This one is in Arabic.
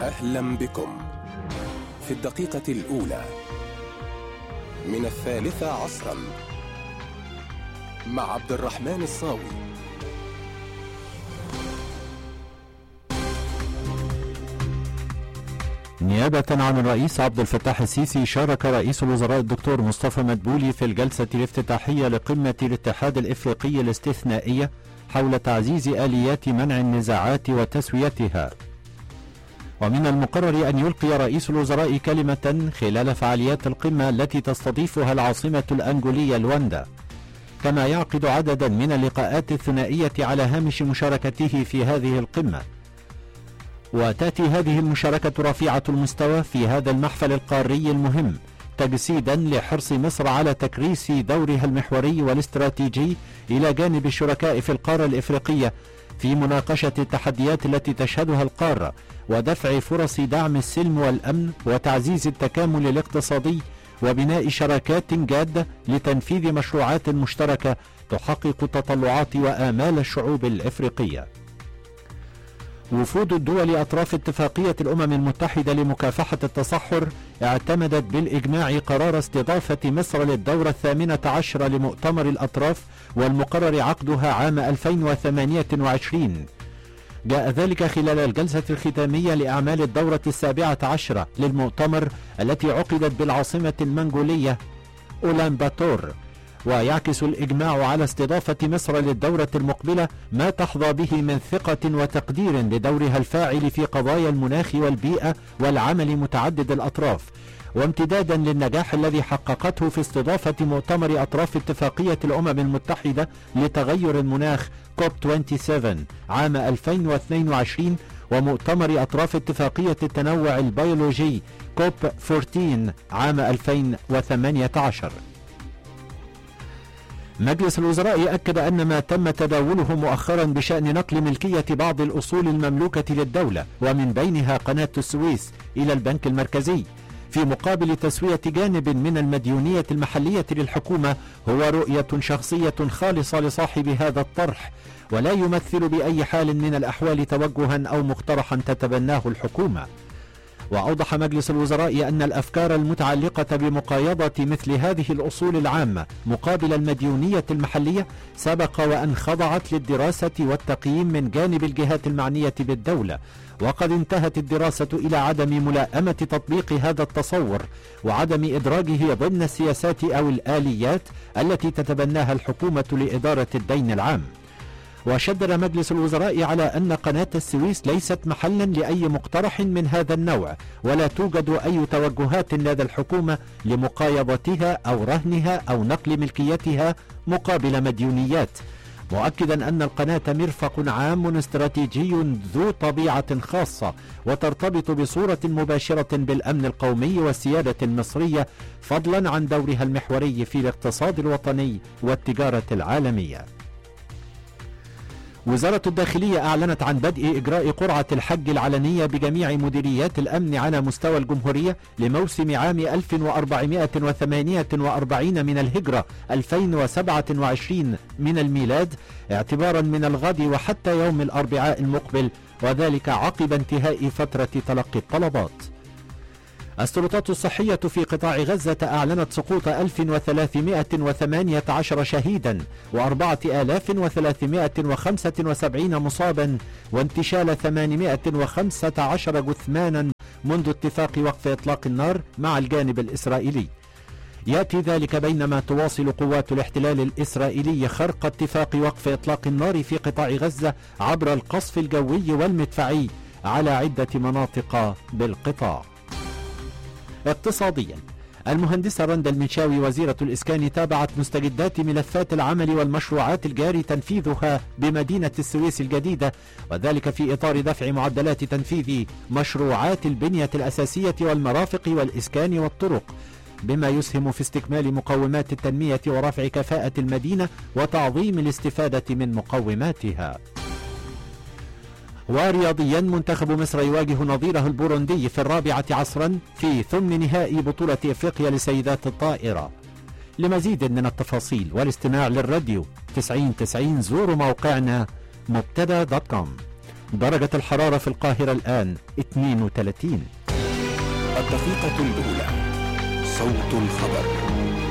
أهلا بكم في الدقيقة الأولى من 13 مع عبد الرحمن الصاوي. نيابة عن الرئيس عبد الفتاح السيسي، شارك رئيس الوزراء الدكتور مصطفى مدبولي في الجلسة الافتتاحية لقمة الاتحاد الإفريقي الاستثنائية حول تعزيز آليات منع النزاعات وتسويتها. ومن المقرر أن يلقي رئيس الوزراء كلمة خلال فعاليات القمة التي تستضيفها العاصمة الأنجولية لواندا، كما يعقد عددا من اللقاءات الثنائية على هامش مشاركته في هذه القمة. وتأتي هذه المشاركة رفيعة المستوى في هذا المحفل القاري المهم تجسيدا لحرص مصر على تكريس دورها المحوري والاستراتيجي إلى جانب الشركاء في القارة الإفريقية في مناقشة التحديات التي تشهدها القارة، ودفع فرص دعم السلم والأمن وتعزيز التكامل الاقتصادي، وبناء شراكات جادة لتنفيذ مشروعات مشتركة تحقق تطلعات وآمال الشعوب الإفريقية. وفود الدول أطراف اتفاقية الأمم المتحدة لمكافحة التصحر اعتمدت بالإجماع قرار استضافة مصر للدورة 18 لمؤتمر الأطراف، والمقرر عقدها عام 2028. جاء ذلك خلال الجلسة الختامية لأعمال الدورة 17 للمؤتمر التي عقدت بالعاصمة المنغولية أولانباتور، ويعكس الإجماع على استضافة مصر للدورة المقبلة ما تحظى به من ثقة وتقدير لدورها الفاعل في قضايا المناخ والبيئة والعمل متعدد الأطراف، وامتدادا للنجاح الذي حققته في استضافة مؤتمر أطراف اتفاقية الأمم المتحدة لتغير المناخ كوب 27 عام 2022، ومؤتمر أطراف اتفاقية التنوع البيولوجي كوب 14 عام 2018. مجلس الوزراء أكد أن ما تم تداوله مؤخرا بشأن نقل ملكية بعض الأصول المملوكة للدولة ومن بينها قناة السويس إلى البنك المركزي في مقابل تسوية جانب من المديونية المحلية للحكومة هو رؤية شخصية خالصة لصاحب هذا الطرح، ولا يمثل بأي حال من الأحوال توجها أو مقترحا تتبناه الحكومة. وأوضح مجلس الوزراء أن الأفكار المتعلقة بمقايضة مثل هذه الأصول العامة مقابل المديونية المحلية سبق وأن خضعت للدراسة والتقييم من جانب الجهات المعنية بالدولة، وقد انتهت الدراسة إلى عدم ملائمة تطبيق هذا التصور وعدم إدراجه ضمن السياسات أو الآليات التي تتبناها الحكومة لإدارة الدين العام. وشدد مجلس الوزراء على أن قناة السويس ليست محلا لأي مقترح من هذا النوع، ولا توجد أي توجهات لدى الحكومة لمقايضتها أو رهنها أو نقل ملكيتها مقابل مديونيات، مؤكدا أن القناة مرفق عام استراتيجي ذو طبيعة خاصة وترتبط بصورة مباشرة بالأمن القومي والسيادة المصرية، فضلا عن دورها المحوري في الاقتصاد الوطني والتجارة العالمية. وزارة الداخلية أعلنت عن بدء إجراء قرعة الحج العلنية بجميع مديريات الأمن على مستوى الجمهورية لموسم عام 1448 من الهجرة 2027 من الميلاد، اعتبارا من الغد وحتى يوم الأربعاء المقبل، وذلك عقب انتهاء فترة تلقي الطلبات. السلطات الصحية في قطاع غزة أعلنت سقوط 1318 شهيدا و4375 مصابا وانتشال 815 جثمانا منذ اتفاق وقف إطلاق النار مع الجانب الإسرائيلي. يأتي ذلك بينما تواصل قوات الاحتلال الإسرائيلي خرق اتفاق وقف إطلاق النار في قطاع غزة عبر القصف الجوي والمدفعي على عدة مناطق بالقطاع. اقتصاديا، المهندسة رندا المنشاوي وزيرة الإسكان تابعت مستجدات ملفات العمل والمشروعات الجاري تنفيذها بمدينة السويس الجديدة، وذلك في إطار دفع معدلات تنفيذ مشروعات البنية الأساسية والمرافق والإسكان والطرق، بما يسهم في استكمال مقومات التنمية ورفع كفاءة المدينة وتعظيم الاستفادة من مقوماتها. ورياضيا، منتخب مصر يواجه نظيره البوروندي في 4 عصرا في ثمن نهائي بطولة افريقيا لسيدات الطائرة. لمزيد من التفاصيل والاستماع للراديو 90 زوروا موقعنا مبتدا.com. درجة الحرارة في القاهرة الآن 32. الدقيقة الأولى، صوت الخبر.